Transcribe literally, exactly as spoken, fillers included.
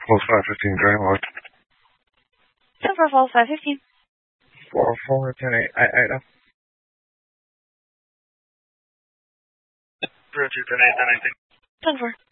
Close five fifteen, Grand Lodge. ten four, Falls five fifteen. four four, ten eight, Idaho. Roger, ten eight, ten eighteen. ten four.